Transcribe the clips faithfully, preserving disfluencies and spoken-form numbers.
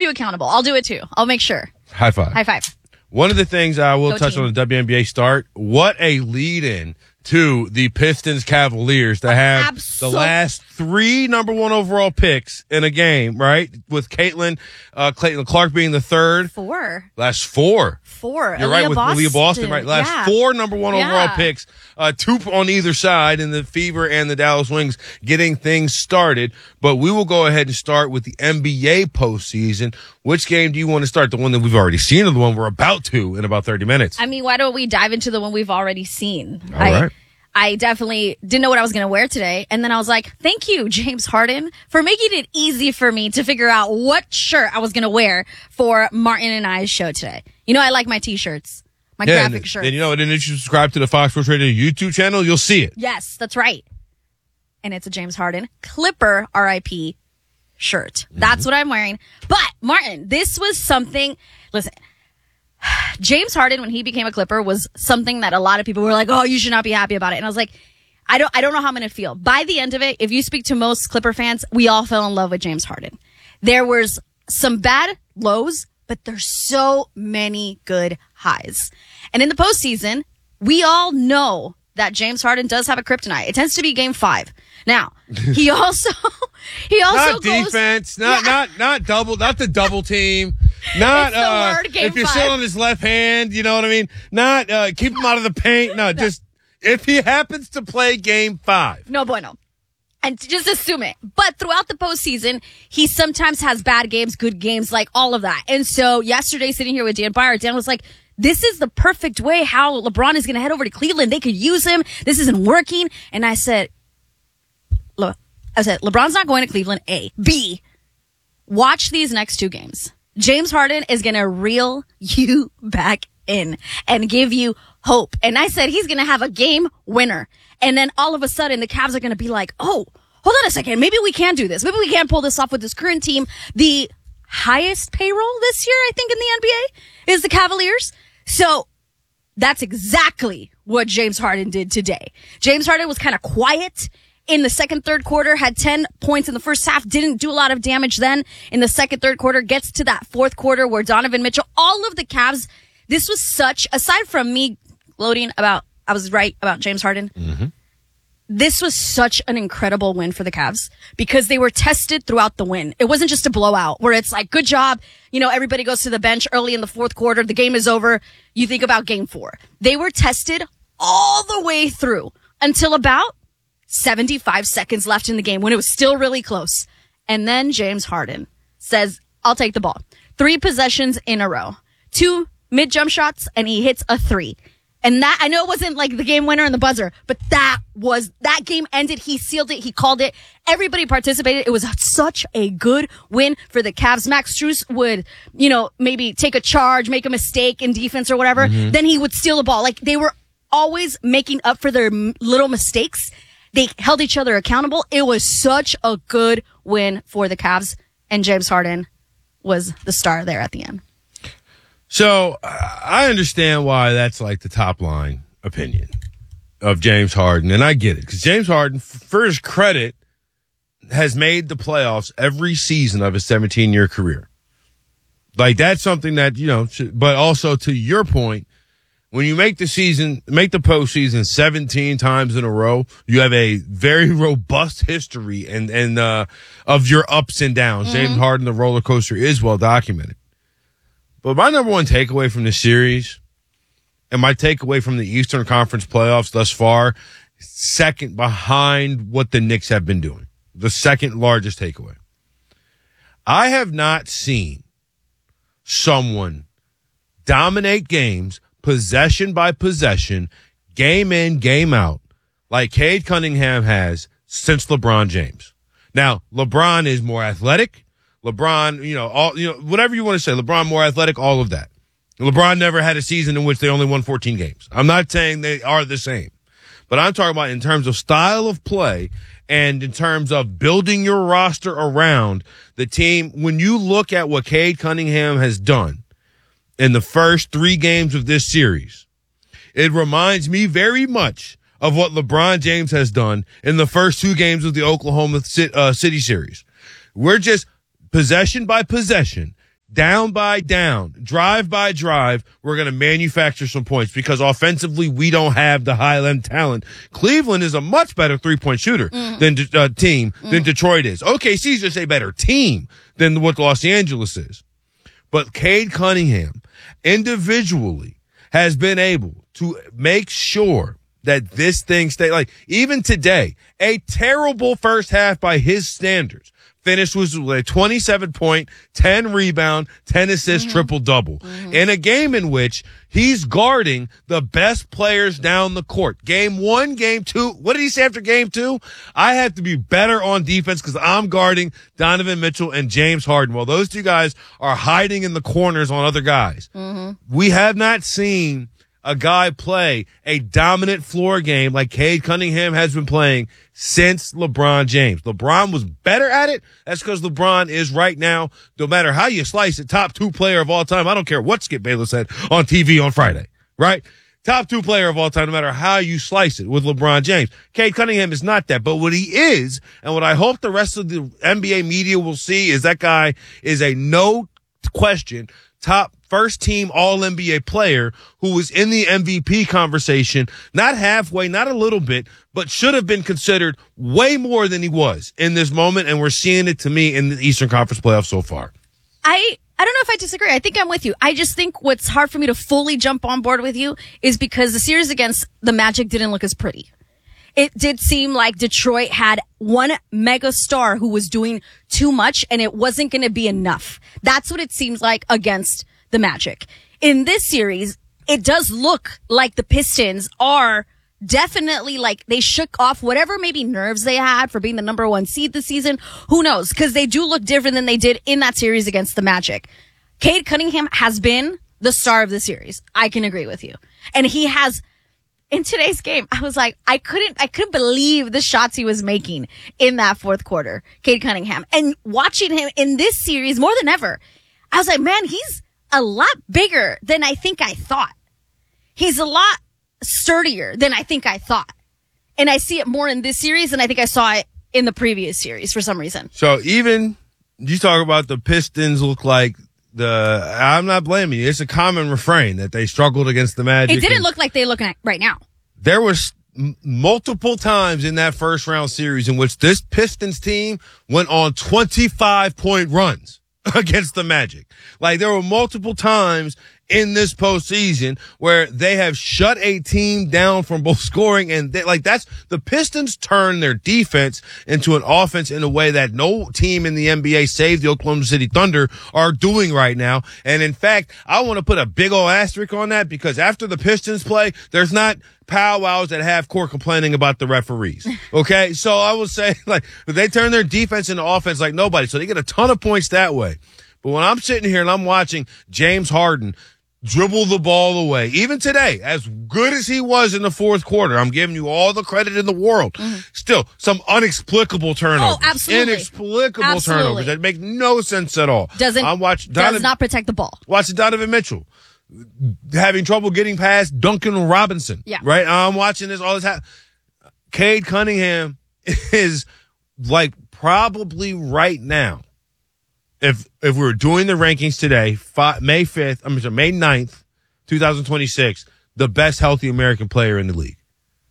you accountable. I'll do it too. I'll make sure. High five. High five. One of the things I will Go touch team. on the W N B A start, what a lead-in to the Pistons Cavaliers to have Absol- the last three number one overall picks in a game, right? With Caitlin, uh, Clayton Clark being the third. Four. Last four. Four. You're Aaliyah right, with Boston. Aaliyah Boston, right? Last yeah. four number one Yeah. overall picks, uh, two on either side, and the Fever and the Dallas Wings getting things started. But we will go ahead and start with the N B A postseason. Which game do you want to start? The one that we've already seen or the one we're about to in about thirty minutes? I mean, why don't we dive into the one we've already seen? All I, right. I definitely didn't know what I was going to wear today. And then I was like, thank you, James Harden, for making it easy for me to figure out what shirt I was going to wear for Martin and I's show today. You know, I like my t-shirts, my Yeah, graphic and, shirts. and you know, and then if you subscribe to the Fox Sports Radio YouTube channel, you'll see it. Yes, that's right. And it's a James Harden Clipper R I P shirt. That's what I'm wearing. But Martin, this was something, listen, James Harden, when he became a Clipper, was something that a lot of people were like, oh, you should not be happy about it. And I was like, I don't, I don't know how I'm going to feel. By the end of it, if you speak to most Clipper fans, we all fell in love with James Harden. There was some bad lows, but there's so many good highs. And in the postseason, we all know that James Harden does have a kryptonite. It tends to be game five. Now, he also, he also Not goes, defense, not, Yeah. not, not double, not the double team. Not, It's the uh, word, game if you're five. still on his left hand, you know what I mean? Not, uh, keep him out of the paint. No, just, if he happens to play game five. No bueno. And just assume it. But throughout the postseason, he sometimes has bad games, good games, like all of that. And so yesterday, sitting here with Dan Byer, Dan was like, this is the perfect way how LeBron is going to head over to Cleveland. They could use him. This isn't working. And I said, look, I said, LeBron's not going to Cleveland, A. B, watch these next two games. James Harden is going to reel you back in and give you hope. And I said he's going to have a game winner. And then all of a sudden the Cavs are going to be like, oh, hold on a second. Maybe we can do this. Maybe we can pull this off with this current team. The highest payroll this year, I think, in the N B A is the Cavaliers. So that's exactly what James Harden did today. James Harden was kind of quiet in the second, third quarter, had ten points in the first half, didn't do a lot of damage then in the second, third quarter, gets to that fourth quarter where Donovan Mitchell, all of the Cavs, this was such, aside from me gloating about, I was right about James Harden, Mm-hmm. this was such an incredible win for the Cavs because they were tested throughout the win. It wasn't just a blowout where it's like, good job. You know, everybody goes to the bench early in the fourth quarter. The game is over. You think about game four. They were tested all the way through until about seventy-five seconds left in the game when it was still really close. And then James Harden says, I'll take the ball. Three possessions in a row, two mid jump shots, and he hits a three. And that, I know it wasn't like the game winner and the buzzer, but that was, that game ended. He sealed it. He called it. Everybody participated. It was such a good win for the Cavs. Max Strus would, you know, maybe take a charge, make a mistake in defense or whatever. Mm-hmm. Then he would steal the ball. Like they were always making up for their m- little mistakes. They held each other accountable. It was such a good win for the Cavs. And James Harden was the star there at the end. So uh, I understand why that's like the top line opinion of James Harden, and I get it because James Harden, f- for his credit, has made the playoffs every season of his seventeen-year career. Like that's something that you know, should, but also to your point, when you make the season, make the postseason seventeen times in a row, you have a very robust history and and uh, of your ups and downs. Mm-hmm. James Harden, the roller coaster, is well documented. But my number one takeaway from this series and my takeaway from the Eastern Conference playoffs thus far, second behind what the Knicks have been doing, the second largest takeaway. I have not seen someone dominate games possession by possession, game in, game out, like Cade Cunningham has since LeBron James. Now, LeBron is more athletic. LeBron, you know, all, you know, whatever you want to say, LeBron more athletic, all of that. LeBron never had a season in which they only won fourteen games. I'm not saying they are the same, but I'm talking about in terms of style of play and in terms of building your roster around the team. When you look at what Cade Cunningham has done in the first three games of this series, it reminds me very much of what LeBron James has done in the first two games of the Oklahoma City series. We're just possession by possession, down by down, drive by drive, we're going to manufacture some points because offensively we don't have the high-end talent. Cleveland is a much better three-point shooter mm. than uh, team mm. than Detroit is. O K C is just a better team than what Los Angeles is. But Cade Cunningham individually has been able to make sure that this thing stay like even today, a terrible first half by his standards. Finished was a twenty-seven point, ten rebound, ten assist, mm-hmm. triple double mm-hmm. in a game in which he's guarding the best players down the court. Game one, game two. What did he say after game two? I have to be better on defense because I'm guarding Donovan Mitchell and James Harden. While those two guys are hiding in the corners on other guys. Mm-hmm. We have not seen a guy play a dominant floor game like Cade Cunningham has been playing since LeBron James. LeBron was better at it. That's because LeBron is right now, no matter how you slice it, top two player of all time. I don't care what Skip Bayless said on T V on Friday, right? Top two player of all time, no matter how you slice it with LeBron James. Cade Cunningham is not that, but what he is, and what I hope the rest of the N B A media will see is that guy is a no question top first team all N B A player who was in the M V P conversation, not halfway, not a little bit, but should have been considered way more than he was in this moment. And we're seeing it to me in the Eastern Conference playoffs so far. I, I don't know if I disagree. I think I'm with you. I just think what's hard for me to fully jump on board with you is because the series against the Magic didn't look as pretty. It did seem like Detroit had one mega star who was doing too much and it wasn't going to be enough. That's what it seems like against the Magic. In this series, it does look like the Pistons are definitely like they shook off whatever maybe nerves they had for being the number one seed this season. Who knows? Because they do look different than they did in that series against the Magic. Cade Cunningham has been the star of the series. I can agree with you. And he has, in today's game, I was like, I couldn't, I couldn't believe the shots he was making in that fourth quarter, Cade Cunningham. And watching him in this series more than ever, I was like, man, he's a lot bigger than I think I thought. He's a lot sturdier than I think I thought. And I see it more in this series than I think I saw it in the previous series for some reason. So even you talk about the Pistons look like the, I'm not blaming you. It's a common refrain that they struggled against the Magic. It didn't look like they look at right now. There was m- multiple times in that first round series in which this Pistons team went on twenty-five point runs against the Magic. Like there were multiple times in this postseason where they have shut a team down from both scoring and they, like that's the Pistons turn their defense into an offense in a way that no team in the N B A save the Oklahoma City Thunder are doing right now. And in fact, I want to put a big old asterisk on that because after the Pistons play, there's not powwows at half court complaining about the referees. Okay. So I will say like they turn their defense into offense like nobody. So they get a ton of points that way. But when I'm sitting here and I'm watching James Harden dribble the ball away, even today, as good as he was in the fourth quarter, I'm giving you all the credit in the world. Mm-hmm. Still, some inexplicable turnovers. Oh, absolutely. Inexplicable absolutely. turnovers that make no sense at all. Doesn't, I'm watching does Donovan, not protect the ball. Watching Donovan Mitchell having trouble getting past Duncan Robinson. Yeah. Right? I'm watching this all this happen. Cade Cunningham is like probably right now, If if we were doing the rankings today, five, May fifth, I'm sorry, May ninth, twenty twenty-six, the best healthy American player in the league.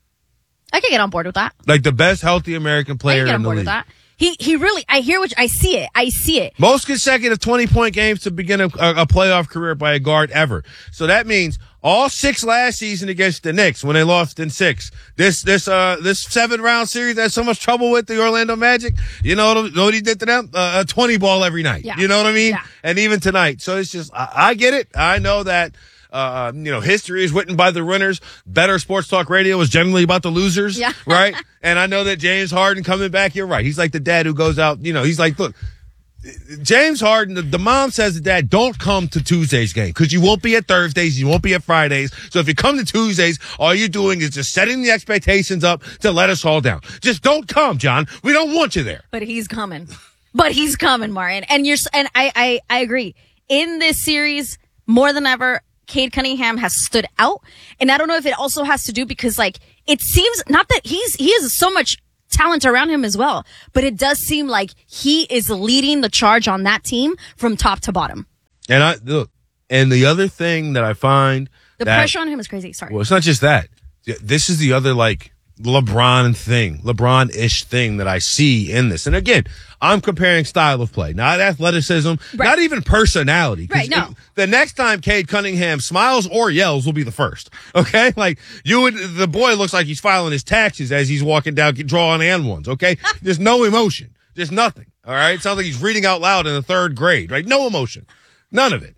I can get on board with that. Like the best healthy American player I can get in on the board league. with that. He he really, I hear what, I see it. I see it. Most consecutive twenty-point games to begin a, a playoff career by a guard ever. So that means all six last season against the Knicks when they lost in six. This this uh this seven round series that had so much trouble with the Orlando Magic. You know what, know what he did to them? Uh, a twenty ball every night. Yeah. You know what I mean? Yeah. And even tonight. So it's just I, I get it. I know that. Uh, you know, history is written by the winners. Better Sports Talk Radio is generally about the losers, yeah. right? And I know that James Harden coming back, you're right. He's like the dad who goes out, you know, he's like, look, James Harden, the, the mom says to dad, don't come to Tuesday's game because you won't be at Thursdays, you won't be at Fridays. So if you come to Tuesdays, all you're doing is just setting the expectations up to let us all down. Just don't come, John. We don't want you there. But he's coming. But he's coming, Martin. And you're, and I, I, I agree. In this series, more than ever, Cade Cunningham has stood out. And I don't know if it also has to do because like, it seems not that he's, he has so much talent around him as well, but it does seem like he is leading the charge on that team from top to bottom. And I look, and the other thing that I find The that, pressure on him is crazy. Sorry. well, it's not just that. This is the other like LeBron thing, LeBron-ish thing that I see in this. And again, I'm comparing style of play, not athleticism, Right. not even personality. 'Cause Right, no. if- The next time Cade Cunningham smiles or yells will be the first. Okay? Like, you would, the boy looks like he's filing his taxes as he's walking down, drawing and ones. Okay? There's no emotion. There's nothing. All right? It sounds like he's reading out loud in the third grade, right? No emotion. None of it.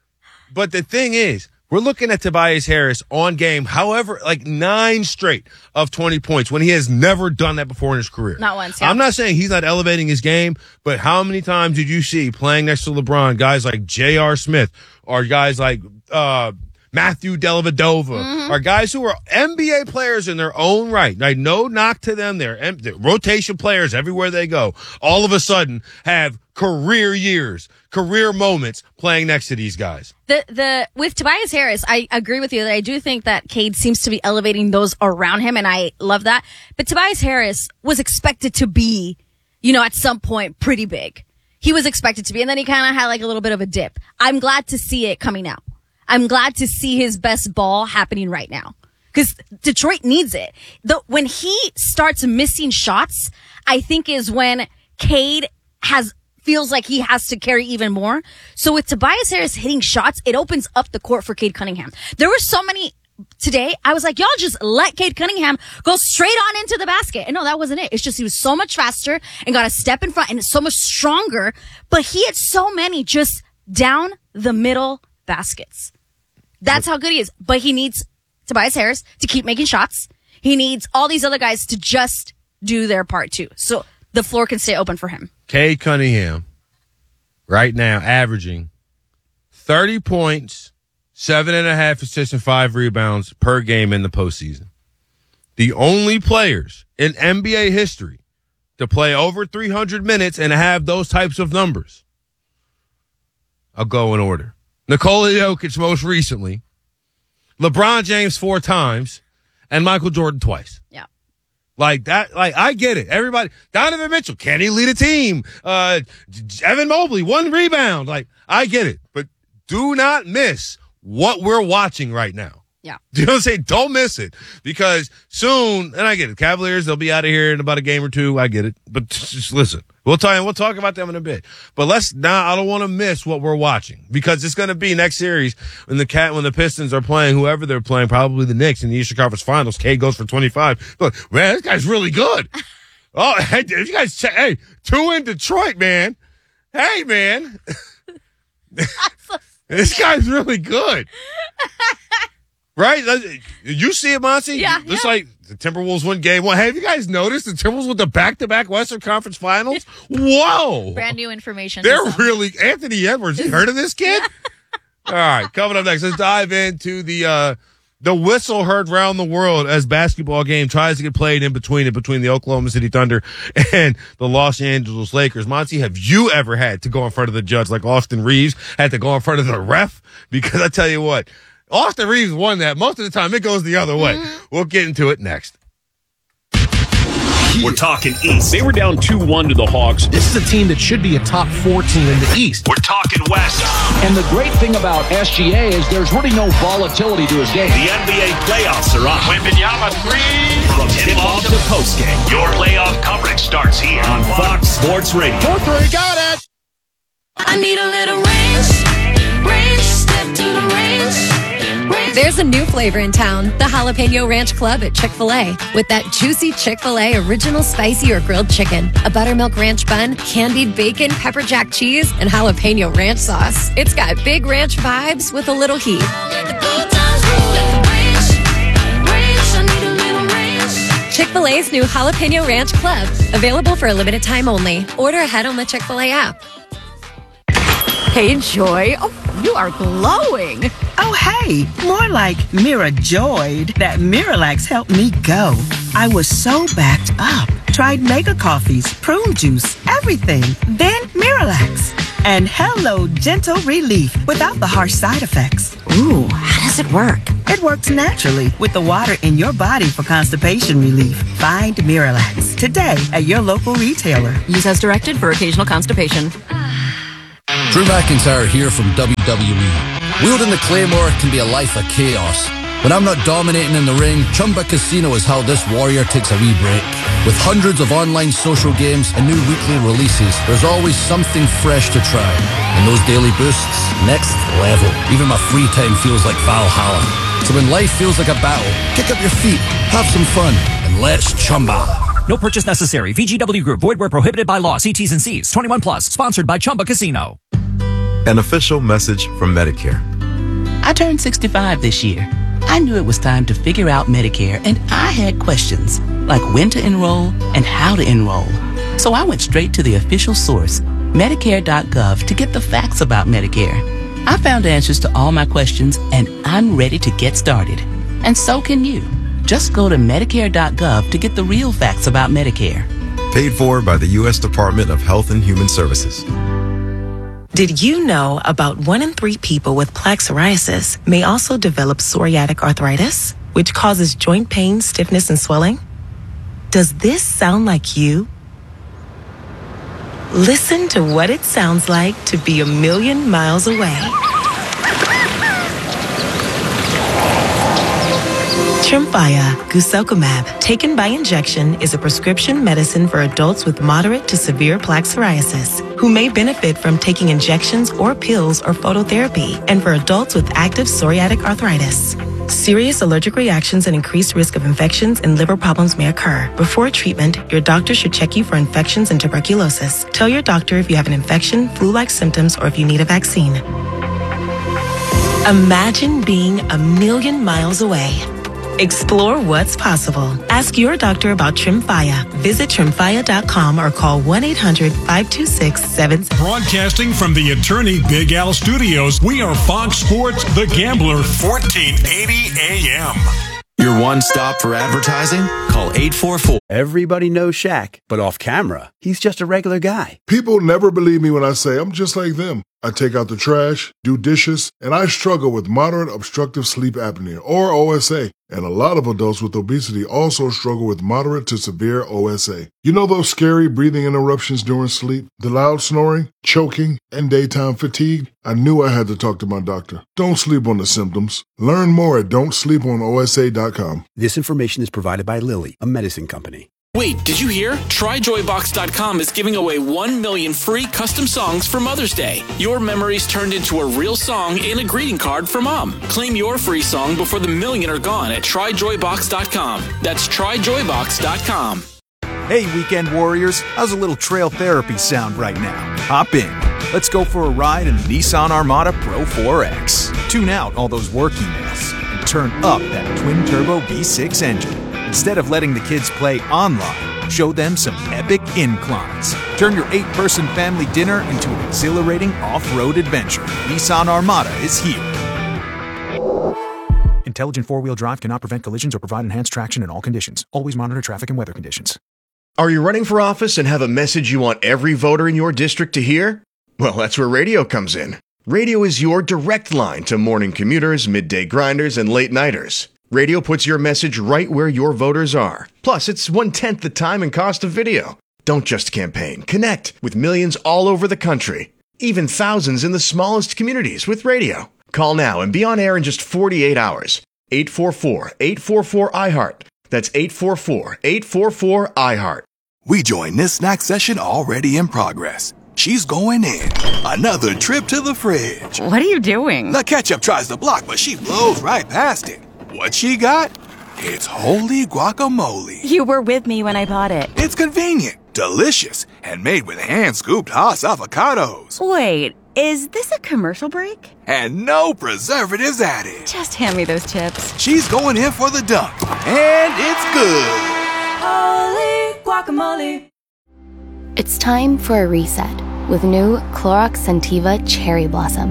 But the thing is, we're looking at Tobias Harris on game, however, like nine straight of twenty points when he has never done that before in his career. Not once, yeah. I'm not saying he's not elevating his game, but how many times did you see playing next to LeBron guys like J R. Smith or guys like uh, Matthew Dellavedova Mm-hmm. or guys who are N B A players in their own right? Like, no knock to them. They're, M- they're rotation players everywhere they go. All of a sudden have career years, career moments playing next to these guys. The the with Tobias Harris, I agree with you that I do think that Cade seems to be elevating those around him, and I love that. But Tobias Harris was expected to be, you know, at some point pretty big. He was expected to be, and then he kind of had like a little bit of a dip. I'm glad to see it coming out. I'm glad to see his best ball happening right now because Detroit needs it. The when he starts missing shots, I think is when Cade has. feels like he has to carry even more. So with Tobias Harris hitting shots, it opens up the court for Cade Cunningham. There were so many today. I was like, y'all just let Cade Cunningham go straight on into the basket. And no, that wasn't it. It's just he was so much faster and got a step in front and so much stronger. But he had so many just down the middle baskets. That's how good he is. But he needs Tobias Harris to keep making shots. He needs all these other guys to just do their part too. So the floor can stay open for him. Cade Cunningham, right now, averaging thirty points, seven and a half assists, and five rebounds per game in the postseason. The only players in N B A history to play over three hundred minutes and have those types of numbers. I'll go in order. Nikola Jokic most recently, LeBron James four times, and Michael Jordan twice. Yeah. Like that, like I get it. Everybody, Donovan Mitchell, can he lead a team? Uh, Evan Mobley, one rebound. Like I get it, but do not miss what we're watching right now. Yeah. Do you know what I'm saying? Don't miss it because soon, and I get it. Cavaliers, they'll be out of here in about a game or two. I get it, but just listen. We'll tell you, we'll talk about them in a bit. But let's now. I don't want to miss what we're watching because it's going to be next series when the cat when the Pistons are playing whoever they're playing, probably the Knicks in the Eastern Conference Finals. Cade goes for twenty-five. Look, man, this guy's really good. Oh, hey, you guys, check, hey, two in Detroit, man. Hey, man, this guy's really good. Right? You see it, Monty? Yeah. Just yeah. like the Timberwolves won game one. Hey, have you guys noticed the Timberwolves with the back-to-back Western Conference Finals? Whoa. Brand new information. They're so. really Anthony Edwards. You heard of this kid? All right, coming up next, let's dive into the uh, the whistle heard round the world as basketball game tries to get played in between it between the Oklahoma City Thunder and the Los Angeles Lakers. Monty, have you ever had to go in front of the judge like Austin Reeves had to go in front of the ref? Because I tell you what, Austin Reeves won that. Most of the time, it goes the other way. Mm-hmm. We'll get into it next. We're talking East. They were down two one to the Hawks. This is a team that should be a top four team in the East. We're talking West. And the great thing about S G A is there's really no volatility to his game. The N B A playoffs are on. Wembanyama three. From tip-off to postgame, your playoff coverage starts here on Fox Sports Radio. four three, got it! I need a little range, range, step to the range. There's a new flavor in town, the Jalapeno Ranch Club at Chick-fil-A. With that juicy Chick-fil-A original spicy or grilled chicken, a buttermilk ranch bun, candied bacon, pepper jack cheese, and jalapeno ranch sauce. It's got big ranch vibes with a little heat. Chick-fil-A's new Jalapeno Ranch Club. Available for a limited time only. Order ahead on the Chick-fil-A app. Hey, Joy. Oh, you are glowing. Oh, hey, more like Mira joyed that Miralax helped me go. I was so backed up. Tried mega coffees, prune juice, everything. Then Miralax. And hello, gentle relief without the harsh side effects. Ooh, how does it work? It works naturally with the water in your body for constipation relief. Find Miralax today at your local retailer. Use as directed for occasional constipation. Drew McIntyre here from W W E. Wielding the Claymore can be a life of chaos. When I'm not dominating in the ring, Chumba Casino is how this warrior takes a wee break. With hundreds of online social games and new weekly releases, there's always something fresh to try. And those daily boosts, next level. Even my free time feels like Valhalla. So when life feels like a battle, kick up your feet, have some fun, and let's chumba. No purchase necessary. V G W Group. Void where prohibited by law. See T's and C's. twenty-one plus. Sponsored by Chumba Casino. An official message from Medicare. I turned sixty-five this year. I knew it was time to figure out Medicare, and I had questions, like when to enroll and how to enroll. So I went straight to the official source, Medicare dot gov, to get the facts about Medicare. I found answers to all my questions, and I'm ready to get started. And so can you. Just go to Medicare dot gov to get the real facts about Medicare. Paid for by the U S Department of Health and Human Services. Did you know about one in three people with plaque psoriasis may also develop psoriatic arthritis, which causes joint pain, stiffness, and swelling? Does this sound like you? Listen to what it sounds like to be a million miles away. Tremfya guselkumab, taken by injection, is a prescription medicine for adults with moderate to severe plaque psoriasis who may benefit from taking injections or pills or phototherapy, and for adults with active psoriatic arthritis. Serious allergic reactions and increased risk of infections and liver problems may occur. Before treatment, your doctor should check you for infections and tuberculosis. Tell your doctor if you have an infection, flu-like symptoms, or if you need a vaccine. Imagine being a million miles away. Explore what's possible. Ask your doctor about Tremfya. Visit Tremfya dot com or call one eight hundred five two six seven seven. Broadcasting from the Attorney Big Al Studios, we are Fox Sports The Gambler, fourteen eighty A M. Your one stop for advertising? Call eight four four. Everybody knows Shaq, but off camera, he's just a regular guy. People never believe me when I say I'm just like them. I take out the trash, do dishes, and I struggle with moderate obstructive sleep apnea, or O S A. And a lot of adults with obesity also struggle with moderate to severe O S A. You know those scary breathing interruptions during sleep, the loud snoring, choking, and daytime fatigue? I knew I had to talk to my doctor. Don't sleep on the symptoms. Learn more at don't sleep on O S A dot com. This information is provided by Lilly, a medicine company. Wait, did you hear? Try joy box dot com is giving away one million free custom songs for Mother's Day. Your memories turned into a real song and a greeting card for Mom. Claim your free song before the million are gone at try joy box dot com. That's try joy box dot com. Hey, weekend warriors. How's a little trail therapy sound right now? Hop in. Let's go for a ride in the Nissan Armada Pro four X. Tune out all those work emails and turn up that twin-turbo V six engine. Instead of letting the kids play online, show them some epic inclines. Turn your eight-person family dinner into an exhilarating off-road adventure. Nissan Armada is here. Intelligent four-wheel drive cannot prevent collisions or provide enhanced traction in all conditions. Always monitor traffic and weather conditions. Are you running for office and have a message you want every voter in your district to hear? Well, that's where radio comes in. Radio is your direct line to morning commuters, midday grinders, and late-nighters. Radio puts your message right where your voters are. Plus, it's one-tenth the time and cost of video. Don't just campaign. Connect with millions all over the country. Even thousands in the smallest communities with radio. Call now and be on air in just forty-eight hours. eight four four, eight four four, I heart. That's eight four four, eight four four, I heart. We join this snack session already in progress. She's going in. Another trip to the fridge. What are you doing? The ketchup tries to block, but she blows right past it. What she got? It's holy guacamole. You were with me when I bought it. It's convenient, delicious, and made with hand-scooped Haas avocados. Wait, is this a commercial break? And no preservatives added. Just hand me those chips. She's going in for the dunk, and it's good. Holy guacamole. It's time for a reset with new Clorox Scentiva Cherry Blossom.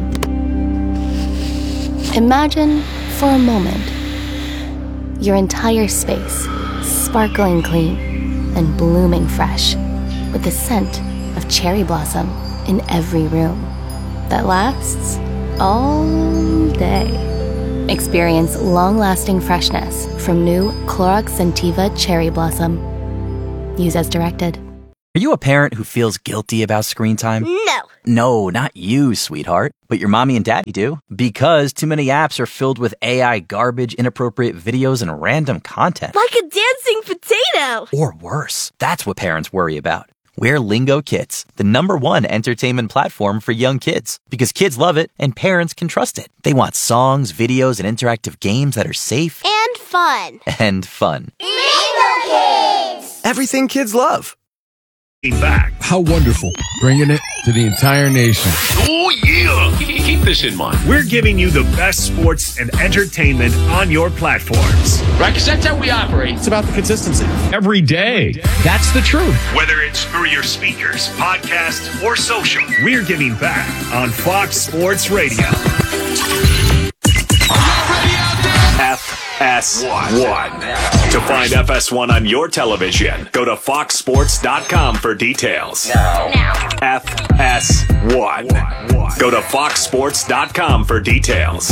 Imagine, for a moment, your entire space sparkling clean and blooming fresh with the scent of cherry blossom in every room that lasts all day. Experience long-lasting freshness from new Clorox Scentiva Cherry Blossom. Use as directed. Are you a parent who feels guilty about screen time? No. No, not you, sweetheart. But your mommy and daddy do. Because too many apps are filled with A I garbage, inappropriate videos, and random content. Like a dancing potato. Or worse. That's what parents worry about. We're Lingo Kids, the number one entertainment platform for young kids. Because kids love it and parents can trust it. They want songs, videos, and interactive games that are safe. And fun. And fun. Lingo Kids! Everything kids love. Back. How wonderful. Bringing it to the entire nation. Oh, yeah. Keep this in mind. We're giving you the best sports and entertainment on your platforms. Right, because that's how we operate. It's about the consistency. Every day. That's the truth. Whether it's through your speakers, podcast, or social, we're giving back on Fox Sports Radio. F S one. To find F S one on your television, go to fox sports dot com for details. Now. F S one. Go to fox sports dot com for details.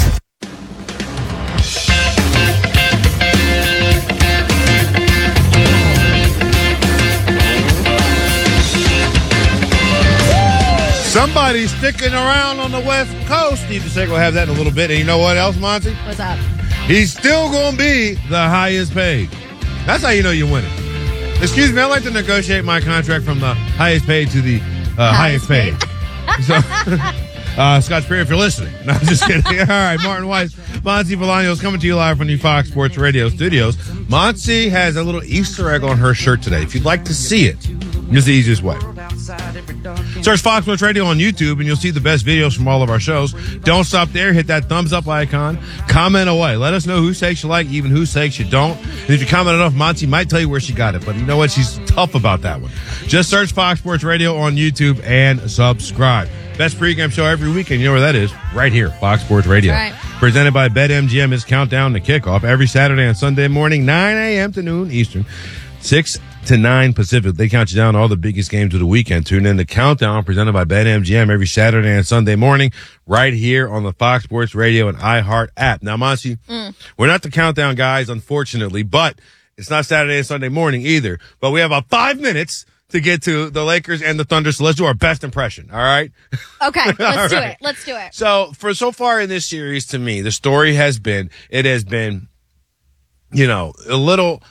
Somebody's sticking around on the West Coast. Steve DeSego will have that in a little bit. And you know what else, Monty? What's up? He's still going to be the highest paid. That's how you know you're winning. Excuse me, I'd like to negotiate my contract from the highest paid to the uh, highest, highest paid. paid. So, uh, Scott Spear, if you're listening. No, I'm just kidding. All right, Martin Weiss, Monty Bolaños coming to you live from the Fox Sports Radio studios. Monty has a little Easter egg on her shirt today. If you'd like to see it, here's the easiest way. Search Fox Sports Radio on YouTube, and you'll see the best videos from all of our shows. Don't stop there. Hit that thumbs up icon. Comment away. Let us know whose takes you like, even whose takes you don't. And if you comment enough, Monty might tell you where she got it. But you know what? She's tough about that one. Just search Fox Sports Radio on YouTube and subscribe. Best pregame show every weekend. You know where that is? Right here, Fox Sports Radio. Right. Presented by BetMGM. It's countdown to kickoff every Saturday and Sunday morning, nine a.m. to noon Eastern, six to nine Pacific. They count you down all the biggest games of the weekend. Tune in to Countdown, presented by BetMGM every Saturday and Sunday morning, right here on the Fox Sports Radio and iHeart app. Now, Monty, mm. we're not the Countdown guys, unfortunately, but it's not Saturday and Sunday morning either. But we have about five minutes to get to the Lakers and the Thunder, so let's do our best impression, all right? Okay, let's all do right. it. Let's do it. So, for so far in this series, to me, the story has been, it has been, you know, a little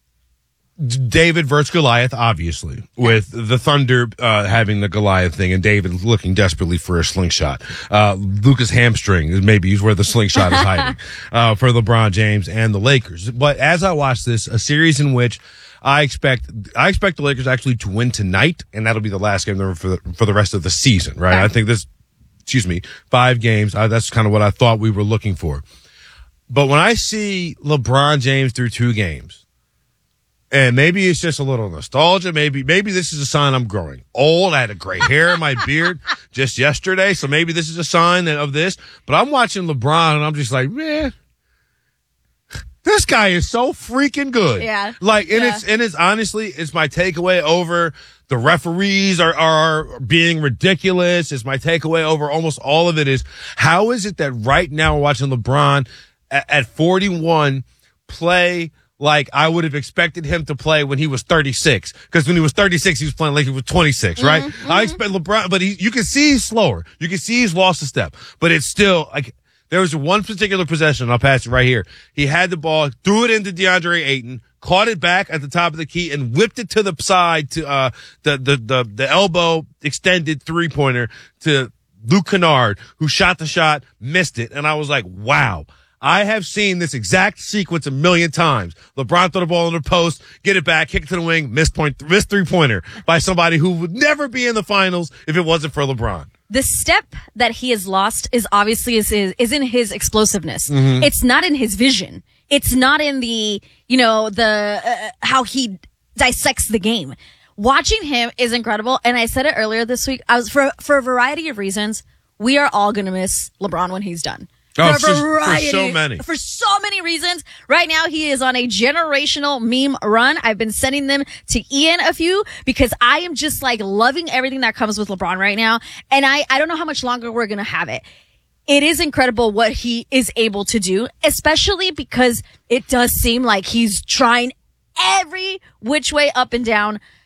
David versus Goliath, obviously, with the Thunder uh, having the Goliath thing and David looking desperately for a slingshot. Uh, Luka's hamstring, maybe he's where the slingshot is hiding uh, for LeBron James and the Lakers. But as I watch this, a series in which I expect I expect the Lakers actually to win tonight, and that'll be the last game for the, for the rest of the season, right? Okay. I think this, excuse me, five games, uh, that's kind of what I thought we were looking for. But when I see LeBron James through two games, and maybe it's just a little nostalgia. Maybe maybe this is a sign I'm growing old. I had a gray hair in my beard just yesterday, so maybe this is a sign of this. But I'm watching LeBron, and I'm just like, man, this guy is so freaking good. Yeah. Like, and yeah. it's and it's honestly, it's my takeaway over the referees are are being ridiculous. It's my takeaway over almost all of it is how is it that right now we're watching LeBron at, at forty-one play like I would have expected him to play when he was thirty-six. Because when he was thirty-six, he was playing like he was twenty-six, right? Mm-hmm. I expect LeBron, but he, you can see he's slower. You can see he's lost a step. But it's still, like, there was one particular possession, I'll pass it right here. He had the ball, threw it into DeAndre Ayton, caught it back at the top of the key, and whipped it to the side to uh the the the, the elbow extended three-pointer to Luke Kennard, who shot the shot, missed it. And I was like, wow. I have seen this exact sequence a million times. LeBron throw the ball in the post, get it back, kick it to the wing, miss point, miss three-pointer by somebody who would never be in the finals if it wasn't for LeBron. The step that he has lost is obviously is, is, is in his explosiveness. Mm-hmm. It's not in his vision. It's not in the, you know, the, uh, how he dissects the game. Watching him is incredible. And I said it earlier this week. I was, for, for a variety of reasons, we are all going to miss LeBron when he's done. Oh, for, a variety, for so many. For so many reasons. Right now, he is on a generational meme run. I've been sending them to Ian a few because I am just like loving everything that comes with LeBron right now. And I, I don't know how much longer we're going to have it. It is incredible what he is able to do, especially because it does seem like he's trying every which way up and down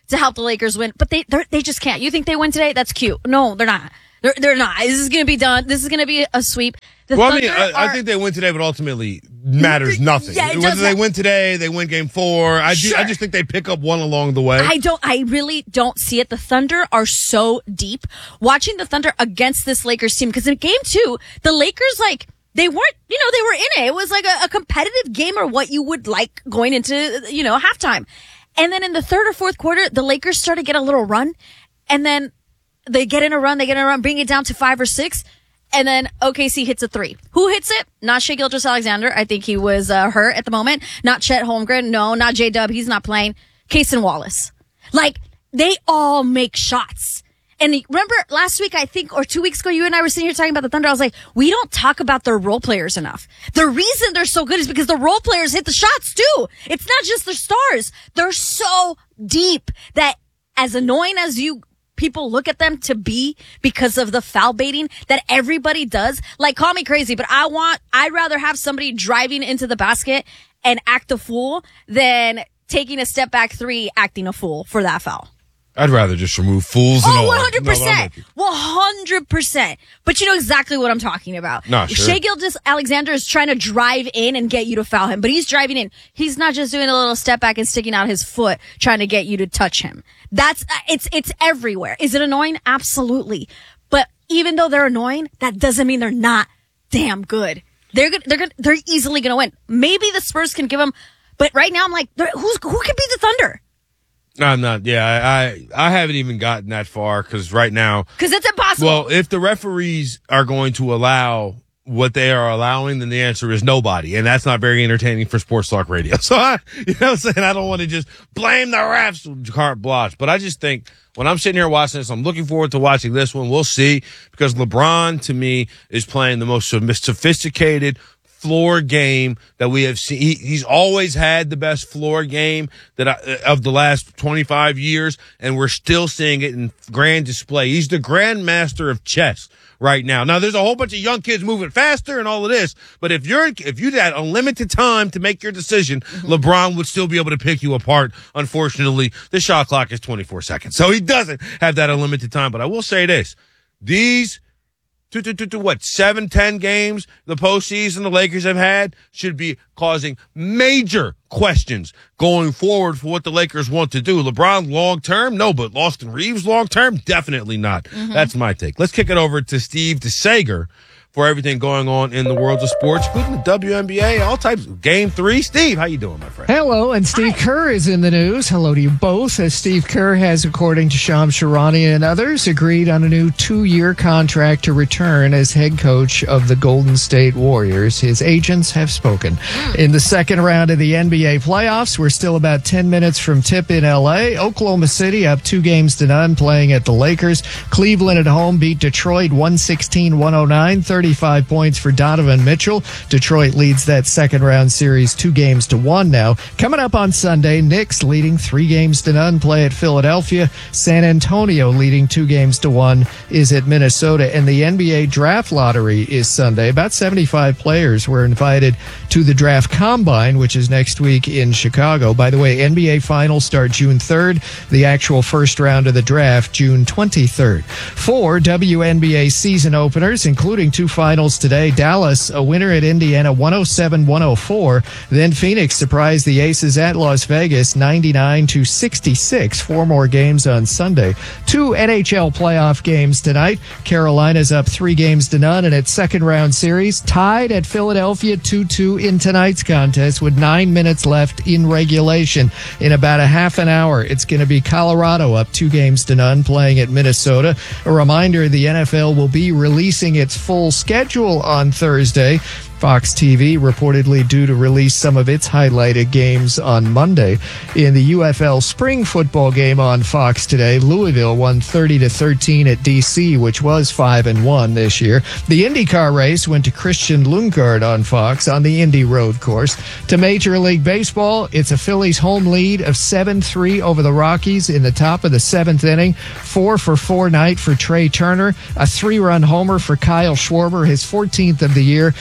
to help the Lakers win, but they they just can't. You think they win today? That's cute. No, they're not. They're they're not. This is going to be done. This is going to be a sweep. The well, I mean, I, are, I think they win today, but ultimately matters nothing. Yeah, Whether they win today, they win game four. I, sure. do, I just think they pick up one along the way. I don't, I really don't see it. The Thunder are so deep. Watching the Thunder against this Lakers team, because in game two, the Lakers, like, they weren't, you know, they were in it. It was like a, a competitive game or what you would like going into, you know, halftime. And then in the third or fourth quarter, the Lakers started to get a little run. And then they get in a run, they get in a run, bring it down to five or six. And then O K C hits a three. Who hits it? Not Shai Gilgeous-Alexander. I think he was uh, hurt at the moment. Not Chet Holmgren. No, not J-Dub. He's not playing. Cason Wallace. Like, they all make shots. And remember last week, I think, or two weeks ago, you and I were sitting here talking about the Thunder. I was like, we don't talk about their role players enough. The reason they're so good is because the role players hit the shots too. It's not just their stars. They're so deep that as annoying as you people look at them to be because of the foul baiting that everybody does. Like, call me crazy, but I want, I'd rather have somebody driving into the basket and act a fool than taking a step back three, acting a fool for that foul. I'd rather just remove fools and oh, all. one hundred percent. one hundred percent. But you know exactly what I'm talking about. Nah, sure. Shai Gilgeous-Alexander is trying to drive in and get you to foul him, but he's driving in. He's not just doing a little step back and sticking out his foot trying to get you to touch him. That's, it's, it's everywhere. Is it annoying? Absolutely. But even though they're annoying, that doesn't mean they're not damn good. They're good. They're good. They're easily going to win. Maybe the Spurs can give them, but right now I'm like, who's, who can beat the Thunder? I'm not. Yeah, I I, I haven't even gotten that far because right now, because it's impossible. Well, if the referees are going to allow what they are allowing, then the answer is nobody, and that's not very entertaining for sports talk radio. So I, you know, what I'm saying, I don't want to just blame the refs, carte blanche. But I just think when I'm sitting here watching this, I'm looking forward to watching this one. We'll see, because LeBron to me is playing the most sophisticated floor game that we have seen. He, he's always had the best floor game that I, of the last twenty-five years, and we're still seeing it in grand display. He's the grandmaster of chess right now. Now, there's a whole bunch of young kids moving faster and all of this, but if you're if you had unlimited time to make your decision, mm-hmm. LeBron would still be able to pick you apart. Unfortunately, the shot clock is twenty-four seconds, so he doesn't have that unlimited time. But I will say this: these To, to, to, to what, seven, ten games the postseason the Lakers have had should be causing major questions going forward for what the Lakers want to do. LeBron long-term? No, but Austin Reeves long-term? Definitely not. Mm-hmm. That's my take. Let's kick it over to Steve DeSager for everything going on in the world of sports, including the W N B A, all types of game three. Steve, how you doing, my friend? Hello, and Steve Hi. Kerr is in the news. Hello to you both, as Steve Kerr has, according to Shams Charania and others, agreed on a new two-year contract to return as head coach of the Golden State Warriors. His agents have spoken. In the second round of the N B A playoffs, we're still about ten minutes from tip in L A. Oklahoma City up two games to none, playing at the Lakers. Cleveland at home beat Detroit one sixteen one oh nine, thirty-five points for Donovan Mitchell. Detroit leads that second round series two games to one now. Coming up on Sunday, Knicks leading three games to none play at Philadelphia. San Antonio leading two games to one is at Minnesota. And the N B A draft lottery is Sunday. About seventy-five players were invited to the draft combine, which is next week in Chicago. By the way, N B A finals start June third. The actual first round of the draft, June twenty-third. Four W N B A season openers, including two finals today. Dallas, a winner at Indiana, one oh seven one oh four. Then Phoenix surprised the Aces at Las Vegas, ninety-nine to sixty-six. Four more games on Sunday. Two N H L playoff games tonight. Carolina's up three games to none in its second round series, tied at Philadelphia two two in tonight's contest with nine minutes left in regulation. In about a half an hour, it's going to be Colorado up two games to none playing at Minnesota. A reminder, the N F L will be releasing its full schedule on Thursday. Fox T V reportedly due to release some of its highlighted games on Monday. In the U F L spring football game on Fox today, Louisville won thirty to thirteen at D C, which was five and one this year. The IndyCar race went to Christian Lundgaard on Fox on the Indy Road course. To Major League Baseball, it's a Phillies home lead of seven three over the Rockies in the top of the seventh inning. Four for four night for Trey Turner. A three-run homer for Kyle Schwarber, his fourteenth of the year. But for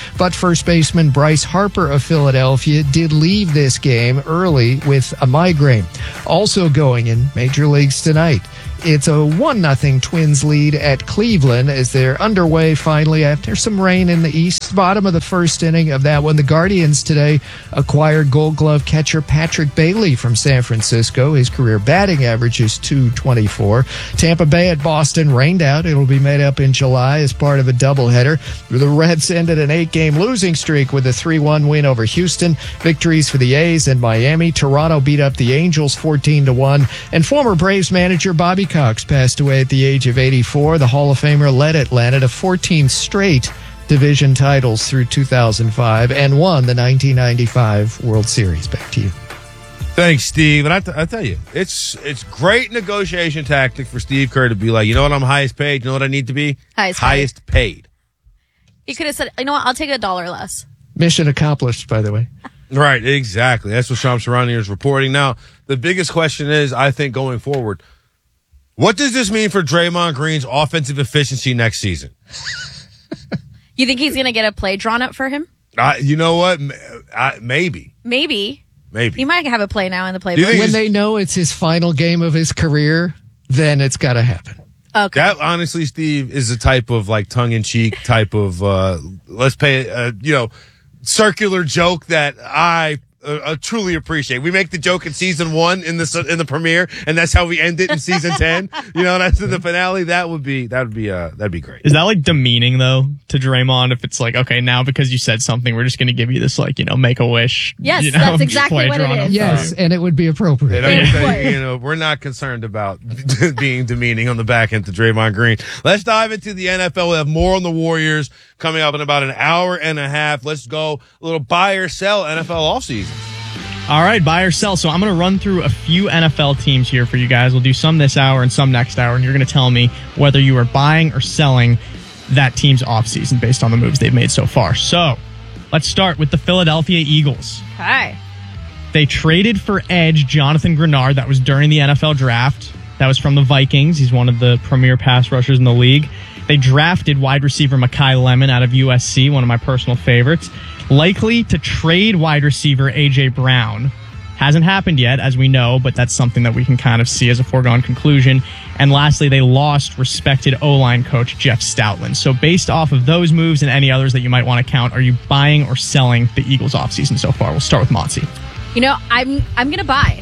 first baseman Bryce Harper of Philadelphia did leave this game early with a migraine. Also going in Major Leagues tonight, it's a one nothing Twins lead at Cleveland as they're underway finally after some rain in the east. Bottom of the first inning of that one, the Guardians today acquired Gold Glove catcher Patrick Bailey from San Francisco. His career batting average is two twenty-four. Tampa Bay at Boston rained out. It'll be made up in July as part of a doubleheader. The Reds ended an eight-game losing streak with a three one win over Houston. Victories for the A's and Miami. Toronto beat up the Angels fourteen to one. And former Braves manager Bobby Cox passed away at the age of eighty-four. The Hall of Famer led Atlanta to fourteen straight division titles through two thousand five and won the nineteen ninety-five World Series. Back to you. Thanks, Steve. And I, t- I tell you, it's it's great negotiation tactic for Steve Kerr to be like, you know what, I'm highest paid. You know what I need to be? Highest, highest paid. He could have said, you know what, I'll take a dollar less. Mission accomplished, by the way. Right, exactly. That's what Shams Charania is reporting. Now, the biggest question is, I think, going forward, what does this mean for Draymond Green's offensive efficiency next season? You think he's going to get a play drawn up for him? Uh, you know what? Uh, maybe. Maybe. Maybe. He might have a play now in the playbook. When they know it's his final game of his career, then it's got to happen. Okay. That, honestly, Steve, is a type of, like, tongue-in-cheek type of, uh, let's pay, uh, you know, circular joke that I uh, uh, truly appreciate. We make the joke in season one in the in the premiere, and that's how we end it in season ten. You know, that's in the finale. That would be that would be uh that'd be great. Is that like demeaning though to Draymond? If it's like, okay, now because you said something, we're just going to give you this like you know make a wish. Yes, you know, that's exactly play what it drawn is. up. Yes, and it would be appropriate. And I tell you, you know, we're not concerned about being demeaning on the back end to Draymond Green. Let's dive into the N F L. We have more on the Warriors coming up in about an hour and a half. Let's go a little buy or sell N F L offseason. All right, buy or sell. So I'm going to run through a few N F L teams here for you guys. We'll do some this hour and some next hour, and you're going to tell me whether you are buying or selling that team's offseason based on the moves they've made so far. So let's start with the Philadelphia Eagles. Hi. They traded for edge Jonathan Grenard. That was during the N F L draft. That was from the Vikings. He's one of the premier pass rushers in the league. They drafted wide receiver Mekhi Lemon out of U S C, one of my personal favorites. Likely to trade wide receiver A J Brown. Hasn't happened yet, as we know, but that's something that we can kind of see as a foregone conclusion. And lastly, they lost respected O-line coach Jeff Stoutland. So based off of those moves and any others that you might want to count, are you buying or selling the Eagles offseason so far? We'll start with Monty. You know, I'm I'm going to buy.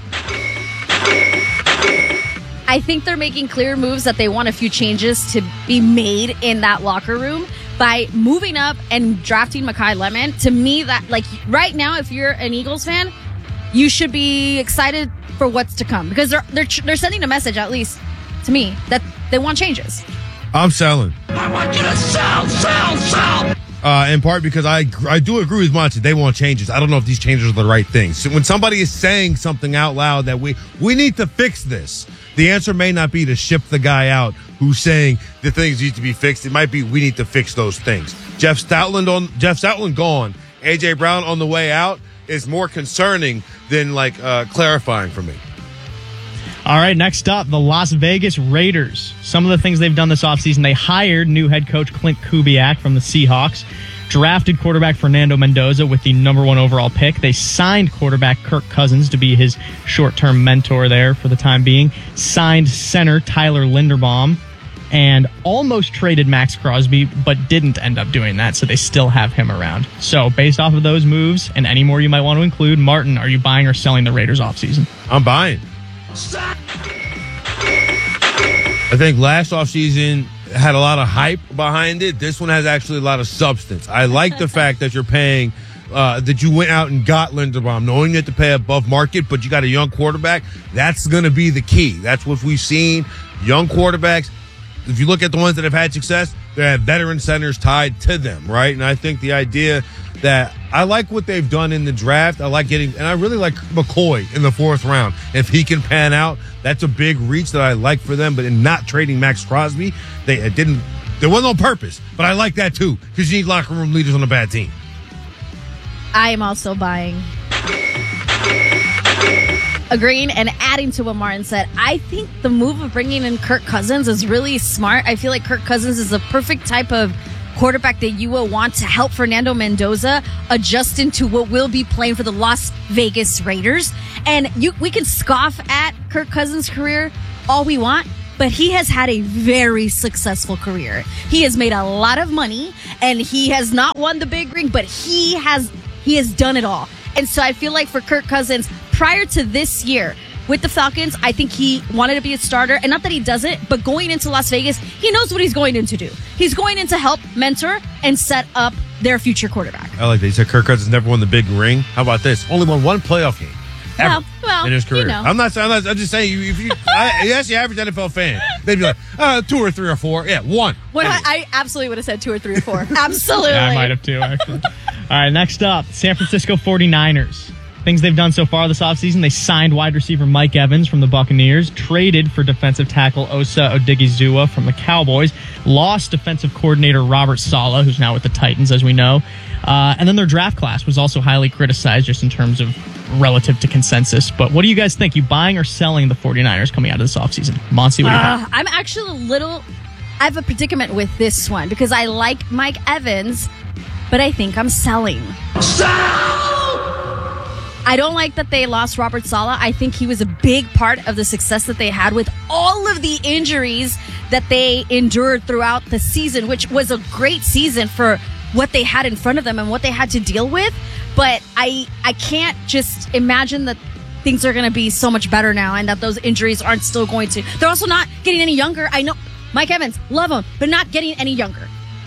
I think they're making clear moves that they want a few changes to be made in that locker room by moving up and drafting Mekhi Lemon. To me, that like right now, if you're an Eagles fan, you should be excited for what's to come because they're they're they're sending a message, at least to me, that they want changes. I'm selling. I want you to sell, sell, sell. Uh, in part because I I do agree with Monty. They want changes. I don't know if these changes are the right things. So when somebody is saying something out loud that we we need to fix this, the answer may not be to ship the guy out who's saying the things need to be fixed. It might be we need to fix those things. Jeff Stoutland on Jeff Stoutland gone. A J Brown on the way out is more concerning than like uh, clarifying for me. All right, next up, the Las Vegas Raiders. Some of the things they've done this offseason, they hired new head coach Clint Kubiak from the Seahawks, drafted quarterback Fernando Mendoza with the number one overall pick. They signed quarterback Kirk Cousins to be his short-term mentor there for the time being, signed center Tyler Linderbaum, and almost traded Max Crosby, but didn't end up doing that, so they still have him around. So based off of those moves and any more you might want to include, Martin, are you buying or selling the Raiders offseason? I'm buying. I think last offseason had a lot of hype behind it. This one has actually a lot of substance. I like the fact that you're paying, uh, that you went out and got Linderbaum, knowing you have to pay above market, but you got a young quarterback. That's going to be the key. That's what we've seen. Young quarterbacks, if you look at the ones that have had success, they have veteran centers tied to them, right? And I think the idea that I like what they've done in the draft. I like getting, and I really like McCoy in the fourth round. If he can pan out, that's a big reach that I like for them. But in not trading Max Crosby, they it didn't, there wasn't on purpose. But I like that too, because you need locker room leaders on a bad team. I am also buying. Agreeing and adding to what Martin said, I think the move of bringing in Kirk Cousins is really smart. I feel like Kirk Cousins is the perfect type of quarterback that you will want to help Fernando Mendoza adjust into what will be playing for the Las Vegas Raiders. And you, we can scoff at Kirk Cousins' career all we want, but he has had a very successful career. He has made a lot of money, and he has not won the big ring, but he has he has done it all. And so I feel like for Kirk Cousins, prior to this year with the Falcons, I think he wanted to be a starter. And not that he doesn't, but going into Las Vegas, he knows what he's going in to do. He's going in to help mentor and set up their future quarterback. I like that. He said Kirk Cousins never won the big ring. How about this? Only won one playoff game ever well, well, in his career. You know. I'm not. I'm not. I'm just saying. If you, I, you ask the average N F L fan, they'd be like, uh, two or three or four. Yeah, one. What I, I absolutely would have said two or three or four. Absolutely. Yeah, I might have too, actually. All right, next up, San Francisco forty-niners. Things they've done so far this offseason, they signed wide receiver Mike Evans from the Buccaneers, traded for defensive tackle Osa Odigizua from the Cowboys, lost defensive coordinator Robert Saleh, who's now with the Titans, as we know. Uh, and then their draft class was also highly criticized just in terms of relative to consensus. But what do you guys think? You buying or selling the forty-niners coming out of this offseason? Monty, what do you uh, have? I'm actually a little... I have a predicament with this one because I like Mike Evans, but I think I'm selling. Sell! I don't like that they lost Robert Saleh. I think he was a big part of the success that they had with all of the injuries that they endured throughout the season, which was a great season for what they had in front of them and what they had to deal with. But I I can't just imagine that things are going to be so much better now and that those injuries aren't still going to. They're also not getting any younger. I know Mike Evans, love him, but not getting any younger.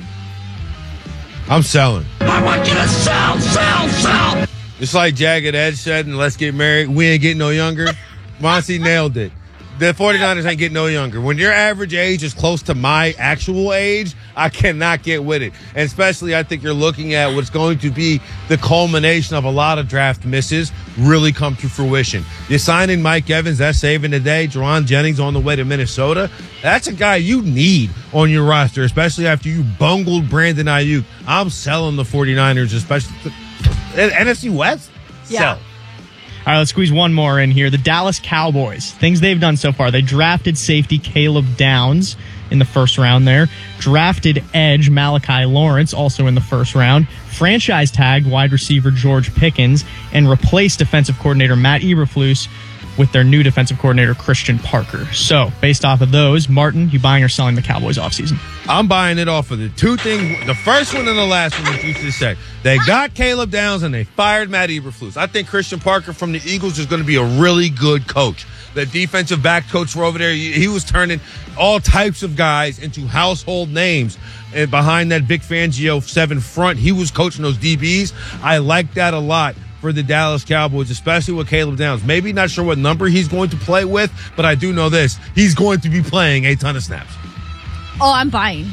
I'm selling. I want you to sell, sell, sell. Just like Jagged Edge said in Let's Get Married, we ain't getting no younger. Monty nailed it. The forty-niners ain't getting no younger. When your average age is close to my actual age, I cannot get with it. And especially, I think you're looking at what's going to be the culmination of a lot of draft misses really come to fruition. You're signing Mike Evans, that's saving the day. Jaron Jennings on the way to Minnesota. That's a guy you need on your roster, especially after you bungled Brandon Ayuk. I'm selling the forty-niners, especially the N F C West? Yeah. Sell. All right, let's squeeze one more in here. The Dallas Cowboys. Things they've done so far. They drafted safety Caleb Downs in the first round there. Drafted edge Malachi Lawrence also in the first round. Franchise tagged wide receiver George Pickens and replaced defensive coordinator Matt Eberflus with their new defensive coordinator Christian Parker. So, based off of those, Martin, you buying or selling the Cowboys offseason? I'm buying it off of the two things. The first one and the last one, as you just said. They got Caleb Downs and they fired Matt Eberflus. I think Christian Parker from the Eagles is going to be a really good coach. The defensive back coach were over there. He was turning all types of guys into household names. And behind that Vic Fangio seven front, he was coaching those D Bs. I like that a lot for the Dallas Cowboys, especially with Caleb Downs. Maybe not sure what number he's going to play with, but I do know this. He's going to be playing a ton of snaps. Oh, I'm buying.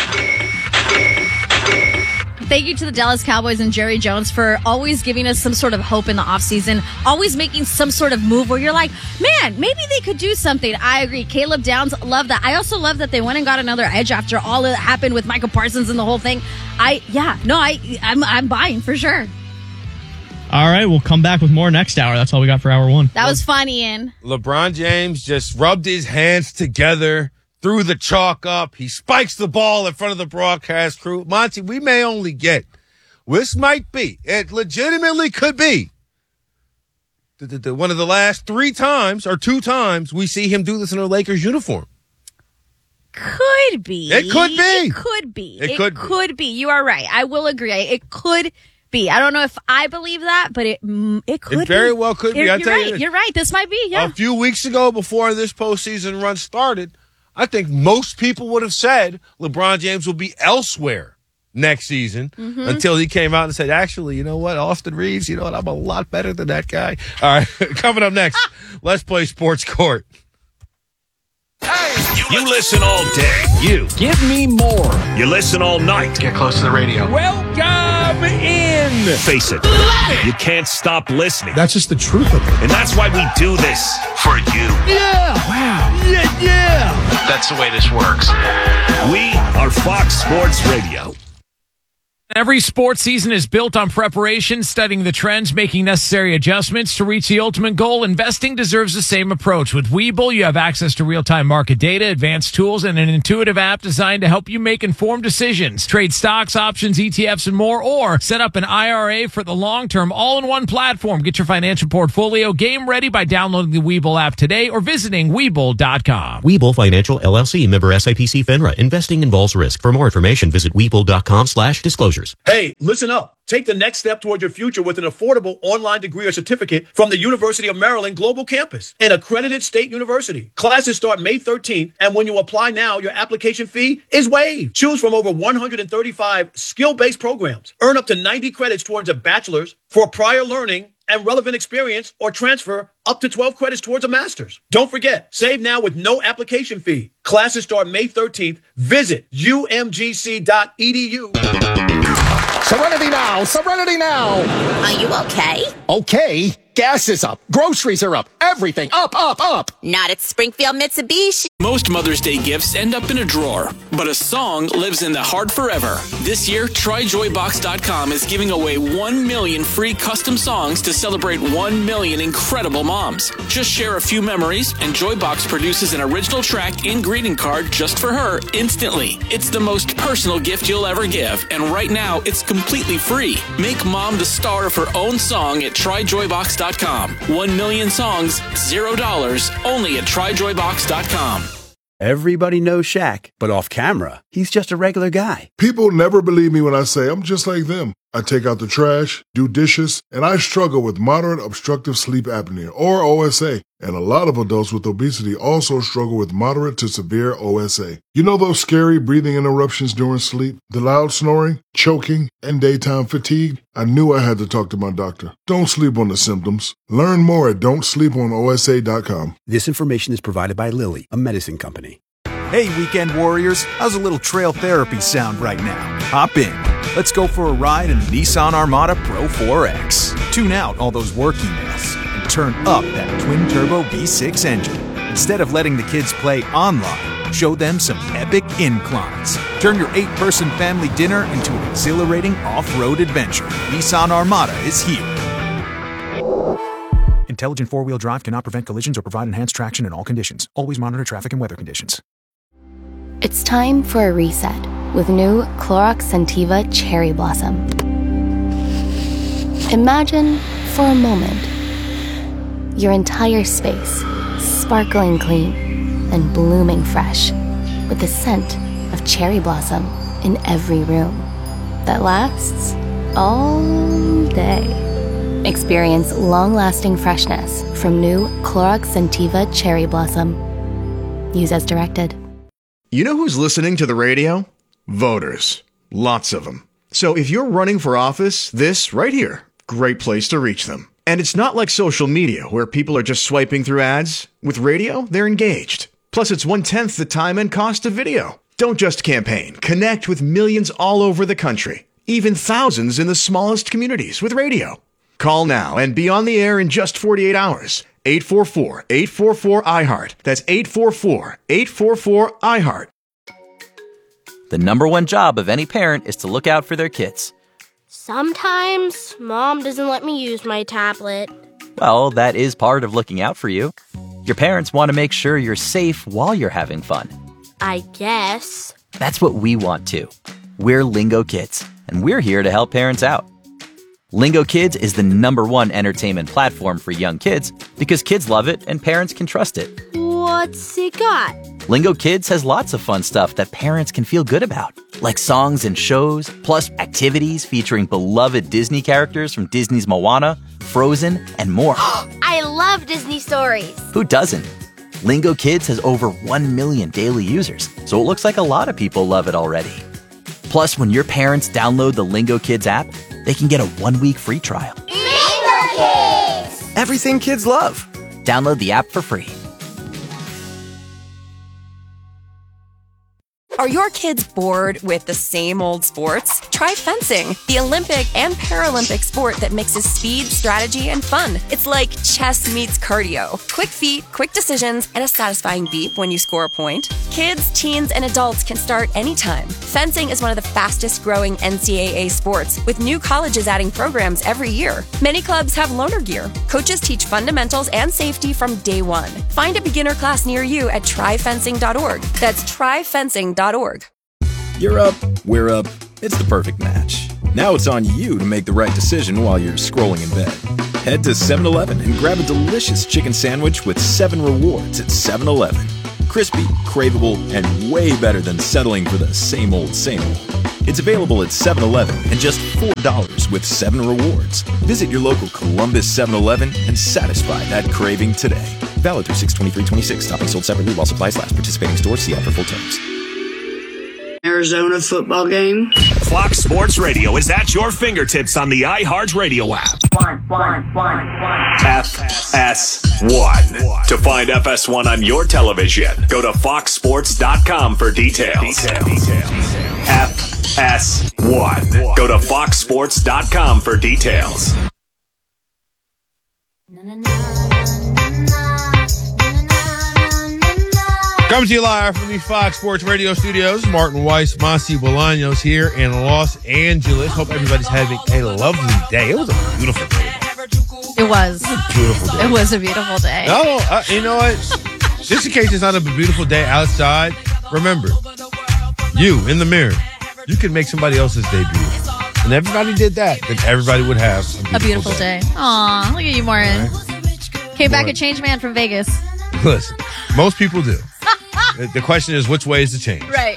Thank you to the Dallas Cowboys and Jerry Jones for always giving us some sort of hope in the offseason, always making some sort of move where you're like, man, maybe they could do something. I agree. Caleb Downs, love that. I also love that they went and got another edge after all that happened with Micah Parsons and the whole thing. I, yeah, no, I, I'm, I'm buying for sure. All right, we'll come back with more next hour. That's all we got for hour one. That was fun, Ian. LeBron James just rubbed his hands together, threw the chalk up. He spikes the ball in front of the broadcast crew. Monty, we may only get, this might be, it legitimately could be, the, the, the, one of the last three times or two times we see him do this in a Lakers uniform. Could be. It could be. It could be. It, it could, could be. be. You are right. I will agree. It could be. I don't know if I believe that, but it it could It very be. well could be. You're, I you're tell right. you this. You're right. This might be, yeah. A few weeks ago, before this postseason run started, I think most people would have said LeBron James will be elsewhere next season Mm-hmm. until he came out and said, actually, you know what, Austin Reeves, you know what, I'm a lot better than that guy. All right, coming up next, let's play Sports Court. You listen all day. You. Give me more. You listen all night. Get close to the radio. Welcome in. Face it. You can't stop listening. That's just the truth of it. And that's why we do this for you. Yeah. Wow. Yeah, yeah. That's the way this works. We are Fox Sports Radio. Every sports season is built on preparation, studying the trends, making necessary adjustments to reach the ultimate goal. Investing deserves the same approach. With Webull, you have access to real-time market data, advanced tools, and an intuitive app designed to help you make informed decisions. Trade stocks, options, E T Fs, and more, or set up an I R A for the long term, all in one platform. Get your financial portfolio game ready by downloading the Webull app today or visiting Webull dot com. Webull Financial, L L C, member S I P C FINRA. Investing involves risk. For more information, visit Webull dot com slash disclosures. Hey, listen up. Take the next step towards your future with an affordable online degree or certificate from the University of Maryland Global Campus, an accredited state university. Classes start May thirteenth, and when you apply now, your application fee is waived. Choose from over one hundred thirty-five skill-based programs. Earn up to ninety credits towards a bachelor's for prior learning and relevant experience, or transfer up to twelve credits towards a master's. Don't forget, save now with no application fee. Classes start May thirteenth. Visit U M G C dot E D U. Serenity now! Serenity now! Are you okay? Okay. Gas is up. Groceries are up. Everything up, up, up. Not at Springfield Mitsubishi. Most Mother's Day gifts end up in a drawer, but a song lives in the heart forever. This year, Try Joy Box dot com is giving away one million free custom songs to celebrate one million incredible moms. Just share a few memories, and Joybox produces an original track and greeting card just for her instantly. It's the most personal gift you'll ever give, and right now, it's completely free. Make mom the star of her own song at Try Joy Box dot com. One million songs, zero dollars, only at Try Joy Box dot com. Everybody knows Shaq, but off camera, he's just a regular guy. People never believe me when I say I'm just like them. I take out the trash, do dishes, and I struggle with moderate obstructive sleep apnea, or O S A. And a lot of adults with obesity also struggle with moderate to severe O S A. You know those scary breathing interruptions during sleep, the loud snoring, choking, and daytime fatigue? I knew I had to talk to my doctor. Don't sleep on the symptoms. Learn more at don't sleep on O S A dot com. This information is provided by Lilly, a medicine company. Hey, weekend warriors, how's a little trail therapy sound right now? Hop in. Let's go for a ride in the Nissan Armada Pro four X. Tune out all those work emails and turn up that twin-turbo V six engine. Instead of letting the kids play online, show them some epic inclines. Turn your eight-person family dinner into an exhilarating off-road adventure. Nissan Armada is here. Intelligent four-wheel drive cannot prevent collisions or provide enhanced traction in all conditions. Always monitor traffic and weather conditions. It's time for a reset with new Clorox Scentiva Cherry Blossom. Imagine, for a moment, your entire space sparkling clean and blooming fresh with the scent of cherry blossom in every room that lasts all day. Experience long-lasting freshness from new Clorox Scentiva Cherry Blossom. Use as directed. You know who's listening to the radio? Voters. Lots of them. So if you're running for office, this right here, great place to reach them. And it's not like social media where people are just swiping through ads. With radio, they're engaged. Plus, it's one-tenth the time and cost of video. Don't just campaign. Connect with millions all over the country. Even thousands in the smallest communities with radio. Call now and be on the air in just forty-eight hours. eight four four, eight four four, I heart. That's eight four four, eight four four, I heart. The number one job of any parent is to look out for their kids. Sometimes Mom doesn't let me use my tablet. Well, that is part of looking out for you. Your parents want to make sure you're safe while you're having fun. I guess. That's what we want too. We're Lingo Kids, and we're here to help parents out. Lingo Kids is the number one entertainment platform for young kids because kids love it and parents can trust it. What's it got? Lingo Kids has lots of fun stuff that parents can feel good about, like songs and shows, plus activities featuring beloved Disney characters from Disney's Moana, Frozen, and more. I love Disney stories. Who doesn't? Lingo Kids has over one million daily users, so it looks like a lot of people love it already. Plus, when your parents download the Lingo Kids app, they can get a one-week free trial. Lingo Kids! Everything kids love. Download the app for free. Are your kids bored with the same old sports? Try fencing, the Olympic and Paralympic sport that mixes speed, strategy, and fun. It's like chess meets cardio. Quick feet, quick decisions, and a satisfying beep when you score a point. Kids, teens, and adults can start anytime. Fencing is one of the fastest growing N C double A sports, with new colleges adding programs every year. Many clubs have loaner gear. Coaches teach fundamentals and safety from day one. Find a beginner class near you at try fencing dot org. That's try fencing dot org. You're up, we're up. It's the perfect match. Now it's on you to make the right decision while you're scrolling in bed. Head to seven eleven and grab a delicious chicken sandwich with seven rewards at seven eleven. Crispy, craveable, and way better than settling for the same old, same old. It's available at seven eleven and just four dollars with seven rewards. Visit your local Columbus seven eleven and satisfy that craving today. Valid through six twenty-three twenty-six. Topping sold separately while supplies last. Participating stores. See ad for full terms. Arizona football game. Fox Sports Radio is at your fingertips on the iHeartRadio app. One, one, one, one. F S one. To find F S one on your television, go to fox sports dot com for details. F S one. Go to fox sports dot com for details. Coming to you live from the Fox Sports Radio studios. Martin Weiss, Masi Bolaños here in Los Angeles. Hope everybody's having a lovely day. It was a beautiful day. It was. It was a beautiful day. It was a beautiful day. No, uh, you know what? Just in case it's not a beautiful day outside, remember, you in the mirror, you can make somebody else's day beautiful. And everybody did that, then everybody would have a beautiful, A beautiful day. day. Aw, look at you, Martin. Right. Came back a changed man from Vegas. Listen, most people do. The question is, which way is the change? Right.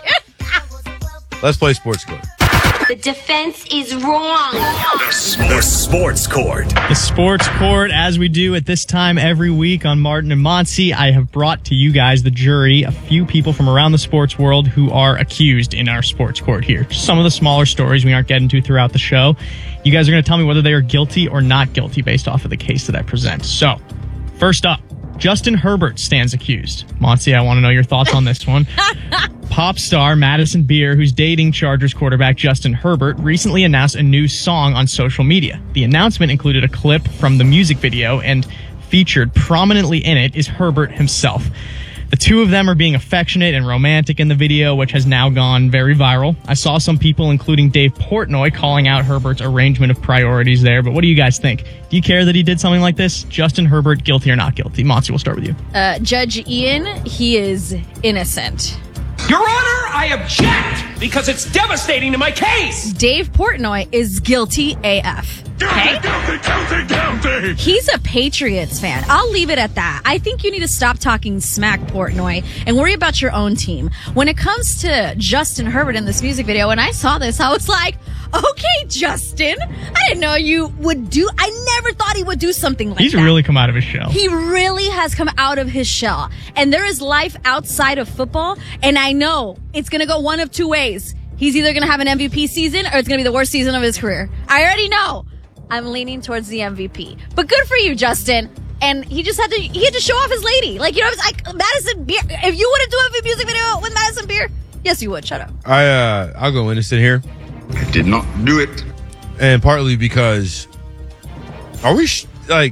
Let's play Sports Court. The defense is wrong. The Sports Court. The Sports Court, as we do at this time every week on Martin and Monty, I have brought to you guys, the jury, a few people from around the sports world who are accused in our Sports Court here. Just some of the smaller stories we aren't getting to throughout the show. You guys are going to tell me whether they are guilty or not guilty based off of the case that I present. So, first up, Justin Herbert stands accused. Monty, I want to know your thoughts on this one. Pop star Madison Beer, who's dating Chargers quarterback Justin Herbert, recently announced a new song on social media. The announcement included a clip from the music video, and featured prominently in it is Herbert himself. The two of them are being affectionate and romantic in the video, which has now gone very viral. I saw some people, including Dave Portnoy, calling out Herbert's arrangement of priorities there. But what do you guys think? Do you care that he did something like this? Justin Herbert, guilty or not guilty? Monty, we'll start with you. Uh, Judge Ian, he is innocent. Your Honor, I object because it's devastating to my case. Dave Portnoy is guilty A F. Okay? Guilty, guilty, guilty. He's a Patriots fan. I'll leave it at that. I think you need to stop talking smack, Portnoy, and worry about your own team. When it comes to Justin Herbert in this music video, when I saw this, I was like, okay, Justin, I didn't know you would do, I never thought he would do something like He's that. He's really come out of his shell. He really has come out of his shell. And there is life outside of football, and I know it's going to go one of two ways. He's either going to have an M V P season or it's going to be the worst season of his career. I already know. I'm leaning towards the M V P. But good for you, Justin. And he just had to, he had to show off his lady. Like, you know, it's like Madison Beer. If you wouldn't do a music video with Madison Beer, yes, you would. Shut up. I, uh, I'll go innocent here. I did not do it. And partly because, are we, sh- like,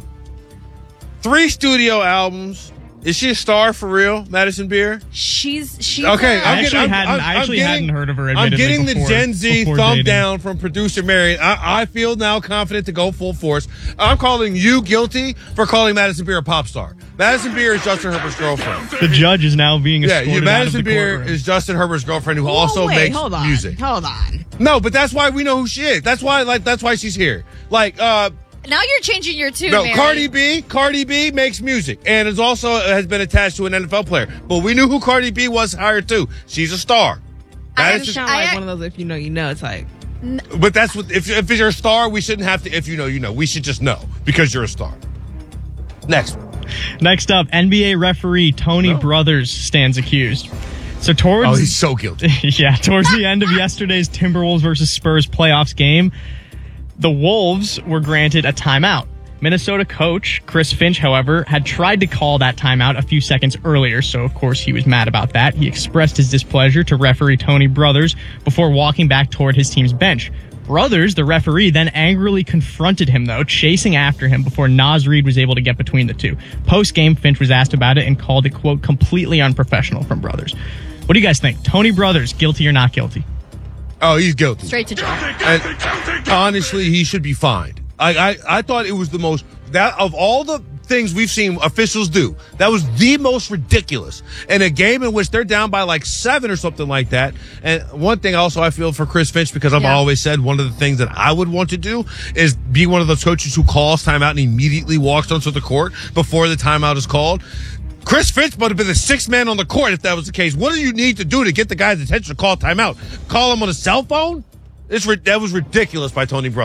three studio albums? Is she a star for real, Madison Beer? She's, she's okay. A, I'm I actually, getting, hadn't, I'm, I actually I'm hadn't getting, heard of her. I'm getting before, the Gen Z thumb dating. down from producer Marion. I, I feel now confident to go full force. I'm calling you guilty for calling Madison Beer a pop star. Madison Beer is Justin Herbert's girlfriend. The judge is now being yeah. escorted You, out of Madison the Beer courtroom. is Justin Herbert's girlfriend who Whoa, also wait, makes hold on, music. Hold on. No, but that's why we know who she is. That's why, like, that's why she's here. Like, uh. Now you're changing your tune, No, Mary. Cardi B, Cardi B makes music and is also has been attached to an N F L player. But we knew who Cardi B was hired to. She's a star. I Madison, sound like one of those if you know, you know type. But that's what if if you're a star, we shouldn't have to. If you know, you know. We should just know because you're a star. Next one. Next up, N B A referee Tony No. Brothers stands accused. So towards Oh, he's so guilty. yeah, towards the end of yesterday's Timberwolves versus Spurs playoffs game, the Wolves were granted a timeout. Minnesota coach Chris Finch, however, had tried to call that timeout a few seconds earlier, so of course he was mad about that. He expressed his displeasure to referee Tony Brothers before walking back toward his team's bench. Brothers, the referee, then angrily confronted him, though, chasing after him before Naz Reid was able to get between the two. Post-game, Finch was asked about it and called it, quote, completely unprofessional from Brothers. What do you guys think? Tony Brothers, guilty or not guilty? Oh, he's guilty. Straight to jail. And honestly, he should be fined. I, I, I thought it was the most, that of all the things we've seen officials do, that was the most ridiculous. In a game in which they're down by like seven or something like that. And one thing also I feel for Chris Finch, because I've yeah. always said one of the things that I would want to do is be one of those coaches who calls timeout and immediately walks onto the court before the timeout is called. Chris Finch would have been the sixth man on the court if that was the case. What do you need to do to get the guy's attention to call timeout? Call him on a cell phone? It's, that was ridiculous by Tony Brothers.